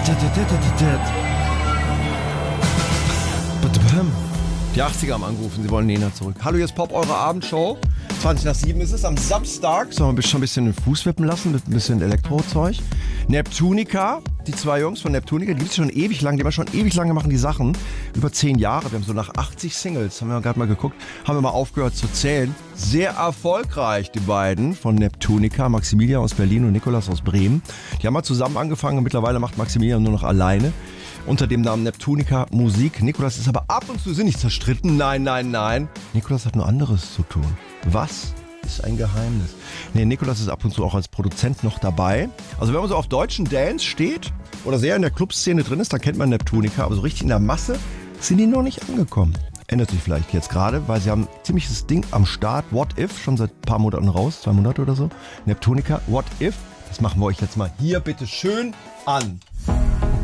Die 80er haben angerufen, sie wollen Nena zurück. Hallo, hier ist Pop, eure Abendshow. 20 nach 7 ist es, am Samstag. Sollen wir schon ein bisschen den Fuß wippen lassen mit ein bisschen Elektrozeug. Neptunica, die zwei Jungs von Neptunica, die gibt es schon ewig lang, die haben schon ewig lange machen die Sachen. Über 10 Jahre, wir haben so nach 80 Singles, haben wir gerade mal geguckt, haben wir mal aufgehört zu zählen. Sehr erfolgreich, die beiden von Neptunica, Maximilian aus Berlin und Nikolas aus Bremen. Die haben mal zusammen angefangen und mittlerweile macht Maximilian nur noch alleine. Unter dem Namen Neptunica Musik. Nikolas ist aber ab und zu sind nicht zerstritten. Nein, nein, nein. Nikolas hat nur anderes zu tun. Was ist ein Geheimnis? Nee, Nikolas ist ab und zu auch als Produzent noch dabei. Also wenn man so auf deutschen Dance steht oder sehr in der Clubszene drin ist, dann kennt man Neptunica. Aber so richtig in der Masse sind die noch nicht angekommen. Ändert sich vielleicht jetzt gerade, weil sie haben ein ziemliches Ding am Start. What If, schon seit ein paar Monaten raus, 2 Monate oder so. Neptunica, What If. Das machen wir euch jetzt mal hier bitte schön an.